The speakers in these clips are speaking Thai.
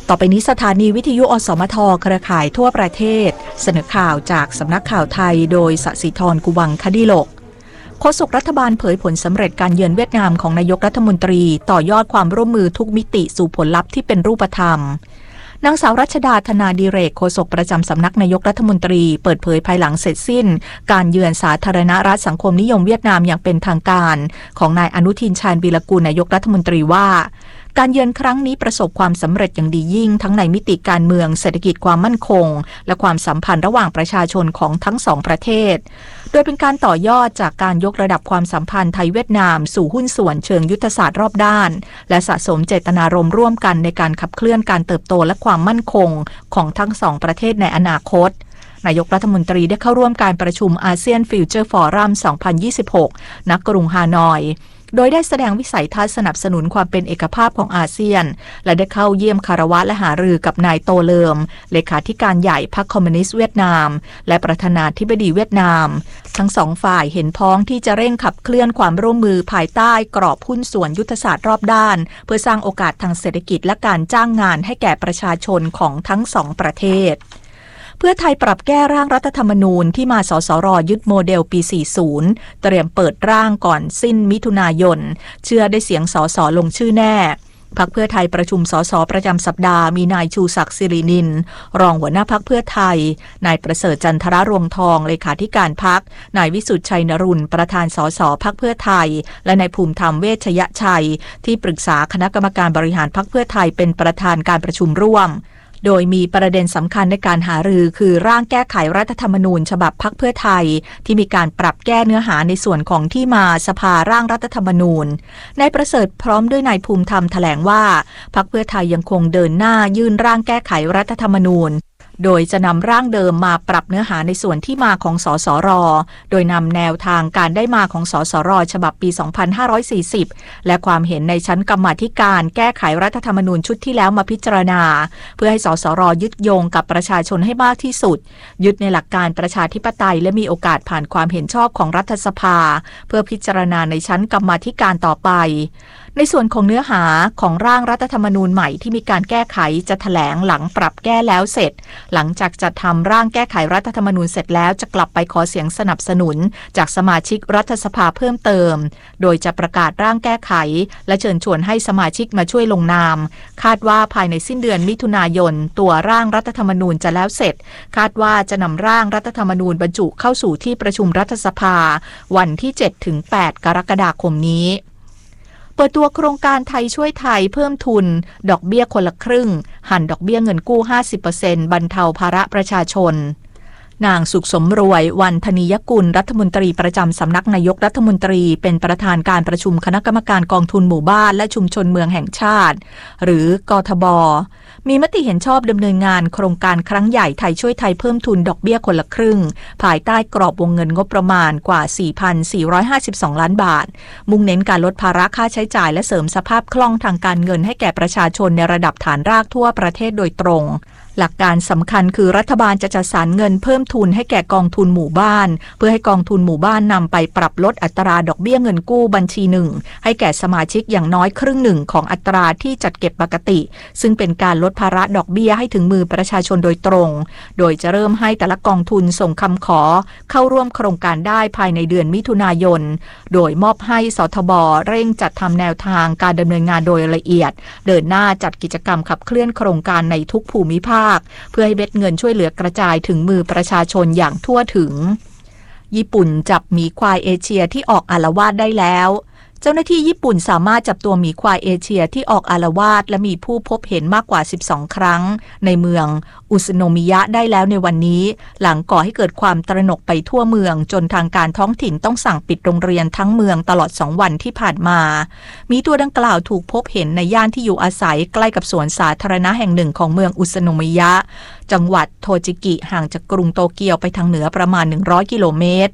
ต่อไปนี้สถานีวิทยุอสมทเครือข่ายทั่วประเทศเสนอข่าวจากสำนักข่าวไทยโดยสศิธร กุวังคดิโลกโฆษกรัฐบาลเผยผลสำเร็จการเยือนเวียดนามของนายกรัฐมนตรีต่อยอดความร่วมมือทุกมิติสู่ผลลัพธ์ที่เป็นรูปธรรมนางสาวรัชดา ธนาดิเรกโฆษกประจำสำนักนายกรัฐมนตรีเปิดเผยภายหลังเสร็จสิ้นการเยือนสาธารณรัฐสังคมนิยมเวียดนามอย่างเป็นทางการของนายอนุทิน ชาญวีรกูลนายกรัฐมนตรีว่าการเยือนครั้งนี้ประสบความสำเร็จอย่างดียิ่งทั้งในมิติการเมืองเศรษฐกิจความมั่นคงและความสัมพันธ์ระหว่างประชาชนของทั้งสองประเทศโดยเป็นการต่อยอดจากการยกระดับความสัมพันธ์ไทยเวียดนามสู่หุ้นส่วนเชิงยุทธศาสตร์รอบด้านและสะสมเจตนารมณ์ร่วมกันในการขับเคลื่อนการเติบโตและความมั่นคงของทั้งสองประเทศในอนาคตนายกรัฐมนตรีได้เข้าร่วมการประชุมอาเซียนฟิวเจอร์ฟอรัม 2026 ณ กรุงฮานอยโดยได้แสดงวิสัยทัศน์สนับสนุนความเป็นเอกภาพของอาเซียนและได้เข้าเยี่ยมคารวะและหารือกับนายโตเลิมเลขาธิการใหญ่พรรคคอมมิวนิสต์เวียดนามและประธานาธิบดีเวียดนามทั้งสองฝ่ายเห็นพ้องที่จะเร่งขับเคลื่อนความร่วมมือภายใต้กรอบหุ้นส่วนยุทธศาสตร์รอบด้านเพื่อสร้างโอกาสทางเศรษฐกิจและการจ้างงานให้แก่ประชาชนของทั้งสองประเทศเพื่อไทยปรับแก้ร่างรัฐธรรมนูญที่มาสสร.ยึดโมเดลปี 40 เตรียมเปิดร่างก่อนสิ้นมิถุนายนเชื่อได้เสียงสสลงชื่อแน่พรรคเพื่อไทยประชุมสสประจำสัปดาห์มีนายชูศักดิ์สิรินินรองหัวหน้าพรรคเพื่อไทยนายประเสริฐจันทรรวงทองเลขาธิการพรรคนายวิสุทธิ์ชัยนรุนประธานสสพรรคเพื่อไทยและนายภูมิธรรมเวชยชัยที่ปรึกษาคณะกรรมการบริหารพรรคเพื่อไทยเป็นประธานการประชุมร่วมโดยมีประเด็นสำคัญในการหารือคือร่างแก้ไขรัฐธรรมนูญฉบับพรรคเพื่อไทยที่มีการปรับแก้เนื้อหาในส่วนของที่มาสภาร่างรัฐธรรมนูญนายประเสริฐพร้อมด้วยนายภูมิธรรมแถลงว่าพรรคเพื่อไทยยังคงเดินหน้ายื่นร่างแก้ไขรัฐธรรมนูญโดยจะนำร่างเดิมมาปรับเนื้อหาในส่วนที่มาของสสร.โดยนำแนวทางการได้มาของสสร.ฉบับปี 2540 และความเห็นในชั้นกรรมาธิการแก้ไขรัฐธรรมนูญชุดที่แล้วมาพิจารณาเพื่อให้สสร.ยึดโยงกับประชาชนให้มากที่สุดยึดในหลักการประชาธิปไตยและมีโอกาสผ่านความเห็นชอบของรัฐสภาเพื่อพิจารณาในชั้นกรรมาธิการต่อไปในส่วนของเนื้อหาของร่างรัฐธรรมนูญใหม่ที่มีการแก้ไขจะแถลงหลังปรับแก้แล้วเสร็จหลังจากจัดทำร่างแก้ไขรัฐธรรมนูญเสร็จแล้วจะกลับไปขอเสียงสนับสนุนจากสมาชิกรัฐสภาเพิ่มเติมโดยจะประกาศร่างแก้ไขและเชิญชวนให้สมาชิกมาช่วยลงนามคาดว่าภายในสิ้นเดือนมิถุนายนตัวร่างรัฐธรรมนูญจะแล้วเสร็จคาดว่าจะนำร่างรัฐธรรมนูญบรรจุเข้าสู่ที่ประชุมรัฐสภาวันที่ 7-8 กรกฎาคมนี้เปิดตัวโครงการไทยช่วยไทยเพิ่มทุนดอกเบี้ยคนละครึ่งหั่นดอกเบี้ยเงินกู้ 50% บรรเทาภาระประชาชนนางสุขสมรวย วรรณธนียกุลรัฐมนตรีประจำสำนักนายกรัฐมนตรีเป็นประธานการประชุมคณะกรรมการกองทุนหมู่บ้านและชุมชนเมืองแห่งชาติหรือกทบ.มีมติเห็นชอบดำเนินงานโครงการครั้งใหญ่ไทยช่วยไทยเพิ่มทุนดอกเบี้ยคนละครึ่งภายใต้กรอบวงเงินงบประมาณกว่า 4,452 ล้านบาทมุ่งเน้นการลดภาระค่าใช้จ่ายและเสริมสภาพคล่องทางการเงินให้แก่ประชาชนในระดับฐานรากทั่วประเทศโดยตรงหลักการสำคัญคือรัฐบาลจะจัดสรรเงินเพิ่มทุนให้แก่กองทุนหมู่บ้านเพื่อให้กองทุนหมู่บ้านนำไปปรับลดอัตราดอกเบี้ยเงินกู้บัญชีหนึ่งให้แก่สมาชิกอย่างน้อยครึ่งหนึ่งของอัตราที่จัดเก็บปกติซึ่งเป็นการลดภาระดอกเบี้ยให้ถึงมือประชาชนโดยตรงโดยจะเริ่มให้แต่ละกองทุนส่งคำขอเข้าร่วมโครงการได้ภายในเดือนมิถุนายนโดยมอบให้สทบ.เร่งจัดทำแนวทางการดำเนินงานโดยละเอียดเดินหน้าจัดกิจกรรมขับเคลื่อนโครงการในทุกภูมิภาคเพื่อให้เม็ดเงินช่วยเหลือกระจายถึงมือประชาชนอย่างทั่วถึงญี่ปุ่นจับหมีควายเอเชียที่ออกอาละวาดได้แล้วเจ้าหน้าที่ญี่ปุ่นสามารถจับตัวหมีควายเอเชียที่ออกอาละวาดและมีผู้พบเห็นมากกว่า12ครั้งในเมืองอุสโนมิยะได้แล้วในวันนี้หลังก่อให้เกิดความตระหนกไปทั่วเมืองจนทางการท้องถิ่นต้องสั่งปิดโรงเรียนทั้งเมืองตลอด2วันที่ผ่านมาหมีตัวดังกล่าวถูกพบเห็นในย่านที่อยู่อาศัยใกล้กับสวนสาธารณะแห่งหนึ่งของเมืองอุสโนมิยะจังหวัดโทจิกิห่างจากกรุงโตเกียวไปทางเหนือประมาณ100 กิโลเมตร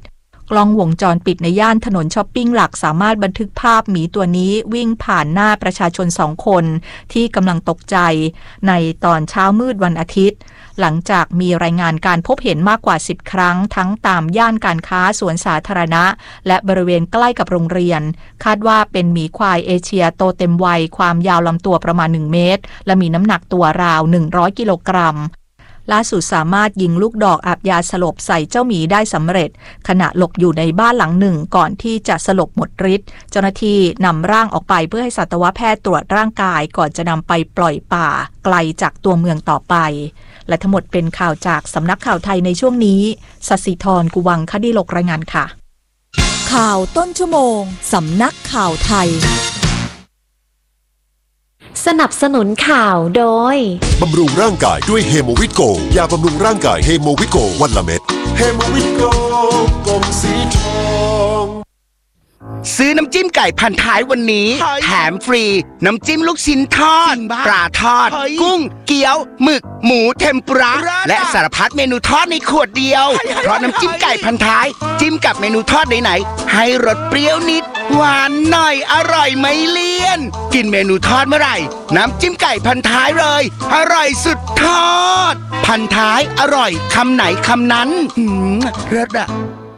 กล้องวงจรปิดในย่านถนนช้อปปิ้งหลักสามารถบันทึกภาพหมีตัวนี้วิ่งผ่านหน้าประชาชน2 คนที่กำลังตกใจในตอนเช้ามืดวันอาทิตย์หลังจากมีรายงานการพบเห็นมากกว่า10 ครั้งทั้งตามย่านการค้าสวนสาธารณะและบริเวณใกล้กับโรงเรียนคาดว่าเป็นหมีควายเอเชียโตเต็มวัยความยาวลำตัวประมาณ1 เมตรและมีน้ำหนักตัวราว100 กิโลกรัมล่าสุดสามารถยิงลูกดอกอาบยาสลบใส่เจ้าหมีได้สำเร็จขณะหลบอยู่ในบ้านหลังหนึ่งก่อนที่จะสลบหมดฤทธิ์เจ้าหน้าที่นำร่างออกไปเพื่อให้สัตวแพทย์ตรวจร่างกายก่อนจะนำไปปล่อยป่าไกลจากตัวเมืองต่อไปและทั้งหมดเป็นข่าวจากสำนักข่าวไทยในช่วงนี้ศศิธร กุวังคดิโลกรายงานค่ะข่าวต้นชั่วโมงสำนักข่าวไทยสนับสนุนข่าวโดยบำรุงร่างกายด้วยเฮโมวิตโกยาบำรุงร่างกายเฮโมวิตโกวันละเม็ดเฮโมวิตโกกล่องสีทองซื้อน้ำจิ้มไก่พันท้ายวันนี้แถมฟรีน้ำจิ้มลูกชิ้นทอดปลาทอดกุ้งเกี๊ยวหมึกหมูเทมปุระและสารพัดเมนูทอดในขวดเดียวเพราะน้ำจิ้มไก่พันท้ายจิ้มกับเมนูทอดไหนๆให้รสเปรี้ยวนิดหวานหน่อยอร่อยไม่เลี่ยนกินเมนูทอดเมื่อไหร่น้ำจิ้มไก่พันท้ายเลยอร่อยสุดทอดพันท้ายอร่อยคำไหนคำนั้นเลิศอะ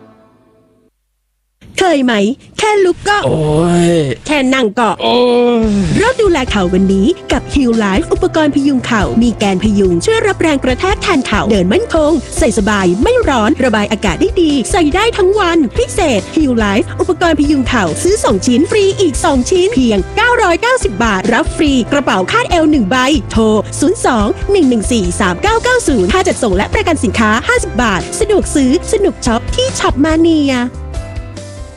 เคยไหมแค่ลุกก็โอ้ยแค่นั่งก็โอ้ยเริ่มดูแลเข่าวันนี้กับ Heal Life อุปกรณ์พยุงเข่ามีแกนพยุงช่วยรับแรงกระแทกแทนเข่าเดินมั่นคงใส่สบายไม่ร้อนระบายอากาศได้ดีใส่ได้ทั้งวันพิเศษ Heal Life อุปกรณ์พยุงเข่าซื้อ2 ชิ้นฟรีอีก2 ชิ้นเพียง990 บาทรับฟรีกระเป๋าคาดเอว1 ใบโทร02-114-3990ค่าจัดส่งและประกันสินค้า50 บาทสะดวกซื้อสนุกช็อปที่ช็อปมาเนีย